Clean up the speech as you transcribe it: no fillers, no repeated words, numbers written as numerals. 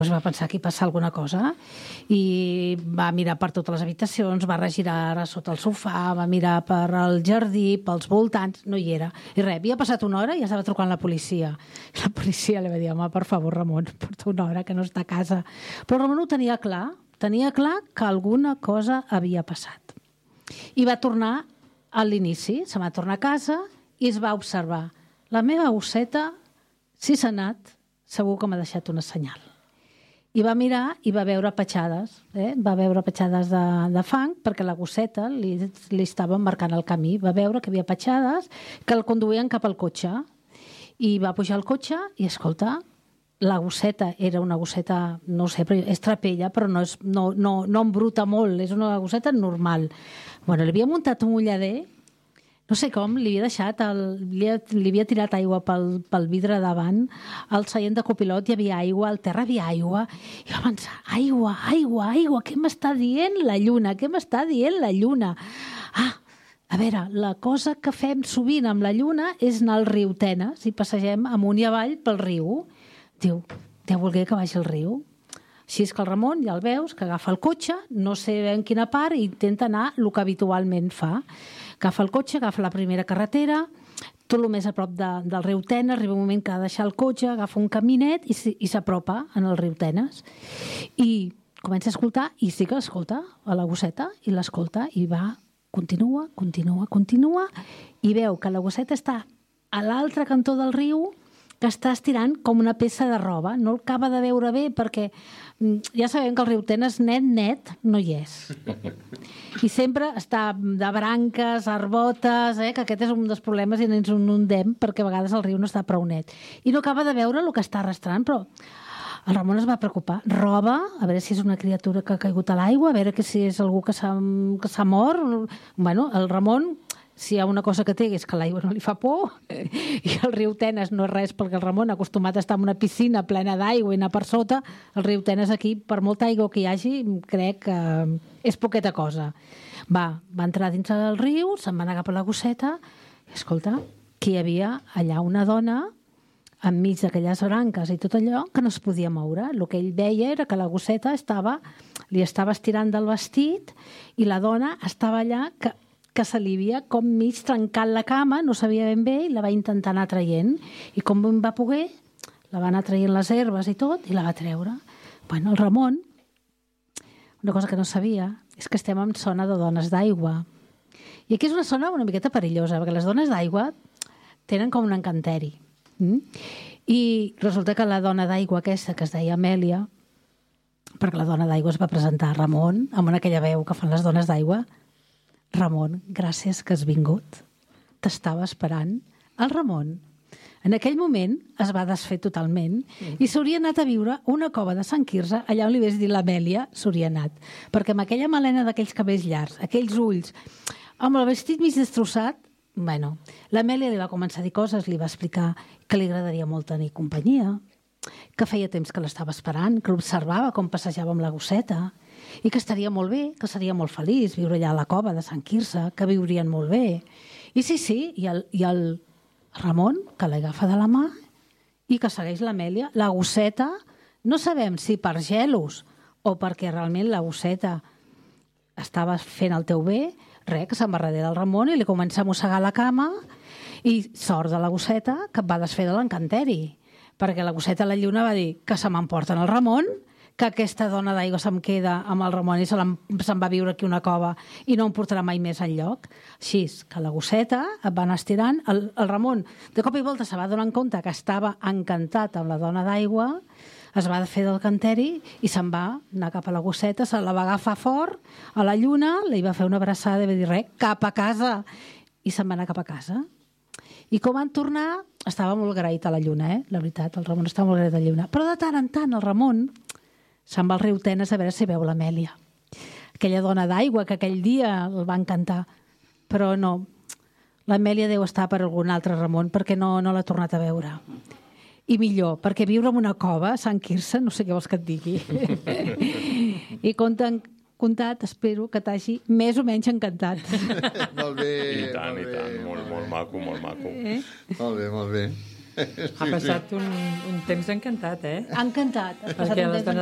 es va pensar que hi passava alguna cosa i va mirar per totes les habitacions, va regirar sota el sofà, va mirar per el jardí, pels voltants, no hi era. I res, havia passat una hora i ja estava trucant la policia. La policia li va dir, home, per favor, Ramon, porta una hora que no està a casa. Però el Ramon ho tenia clar que alguna cosa havia passat. I va tornar a l'inici, se va tornar a casa i es va observar. La meva gosseta, si s'ha anat, segur que m'ha deixat una senyal. I va mirar i va veure petjades, va veure petjades de fang, perquè la gosseta li estava marcant el camí. Va veure que hi havia petjades que el conduïen cap al cotxe. I va pujar al cotxe i, escolta, la gosseta era una gosseta, no sé, però és trapella, però no embruta molt, és una gosseta normal. Bueno, li havia muntat un ullader, no sé com, li havia tirat aigua pel vidre davant, al seient de copilot hi havia aigua, al terra hi havia aigua, i va pensar, aigua, què m'està dient la lluna? Què m'està dient la lluna? A veure, la cosa que fem sovint amb la lluna és anar al riu Tenes i passegem amunt i avall pel riu. Diu, Déu volgué que vagi al riu. Així és que el Ramon, ja el veus, que agafa el cotxe, no sé en quina part, i intenta anar el que habitualment fa. Agafa el cotxe, agafa la primera carretera, tot el més a prop del riu Tenes, arriba un moment que ha de deixar el cotxe, agafa un caminet i s'apropa en el riu Tenes. I comença a escoltar, i sí que escolta a la gosseta, i l'escolta, i va, continua, i veu que la gosseta està a l'altre cantó del riu, que està estirant com una peça de roba. No el acaba de veure bé perquè ja sabem que el riu Tenes net no hi és. I sempre està de branques, arbotes, que aquest és un dels problemes i ens inundem perquè a vegades el riu no està prou net. I no acaba de veure el que està arrastrant, però el Ramon es va preocupar. Roba, a veure si és una criatura que ha caigut a l'aigua, a veure si és algú que s'ha mort. Bueno, el Ramon, si hi ha una cosa que té és que l'aigua no li fa por i el riu Tenes no és res perquè el Ramon acostumat a estar en una piscina plena d'aigua i anar per sota, el riu Tenes aquí, per molta aigua que hi hagi, crec que és poqueta cosa. Va entrar dins del riu, se'n va anar cap a la gosseta i, escolta, que hi havia allà una dona enmig d'aquelles branques i tot allò que no es podia moure. El que ell veia era que la gosseta li estava estirant del vestit i la dona estava allà que se li havia com mig trencat la cama, no sabia ben bé, i la va intentar anar traient. I com va poder, la va anar traient les herbes i tot, i la va treure. Bueno, el Ramon, una cosa que no sabia, és que estem en zona de dones d'aigua. I aquí és una zona una miqueta perillosa, perquè les dones d'aigua tenen com un encanteri. I resulta que la dona d'aigua aquesta, que es deia Amèlia, perquè la dona d'aigua es va presentar a Ramon, amb aquella veu que fan les dones d'aigua, Ramon, gràcies que has vingut. T'estava esperant. El Ramon, en aquell moment, es va desfer totalment i s'hauria anat a viure a una cova de Sant Quirze, allà on li vés dir l'Amèlia, s'hauria anat. Perquè amb aquella melena d'aquells cabells llargs, aquells ulls, amb el vestit mig destrossat, bueno, l'Amèlia li va començar a dir coses, li va explicar que li agradaria molt tenir companyia, que feia temps que l'estava esperant, que l'observava com passejava amb la gosseta, i que estaria molt bé, que seria molt feliç viure allà a la cova de Sant Quirze, que viurien molt bé. I sí, i el Ramon, que l'agafa de la mà i que segueix l'Amèlia. La gosseta, no sabem si per gelos o perquè realment la gosseta estava fent el teu bé, que se'n va darrere del Ramon i li comença a mossegar la cama i sort de la gosseta que va desfer de l'encanteri, perquè la gosseta a la lluna va dir que se m'emporten el Ramon, que aquesta dona d'aigua se'm queda amb el Ramon i se'n va viure aquí una cova i no em portarà mai més enlloc. Així que la gosseta et va anar estirant. El Ramon, de cop i volta, se va donar compte que estava encantat amb la dona d'aigua, es va fer del canteri i se'n va anar cap a la gosseta, se la va agafar fort a la lluna, li va fer una abraçada i va dir res, cap a casa. I se'n va anar cap a casa. I com van tornar, estava molt agraït a la lluna, la veritat, el Ramon estava molt agraït a la lluna. Però de tant en tant el Ramon se'n va al riu Tenes a veure si veu l'Amèlia. Aquella dona d'aigua que aquell dia el va encantar. Però no, l'Amèlia deu estar per algun altre Ramon perquè no l'ha tornat a veure. I millor, perquè viure en una cova a Sant Quirze, no sé què vols que et digui. I comptat, espero que t'hagi més o menys encantat. Molt bé. I tant, molt maco. Molt bé. Ha passat un temps encantat, eh? Encantat. Has passat Perquè un les temps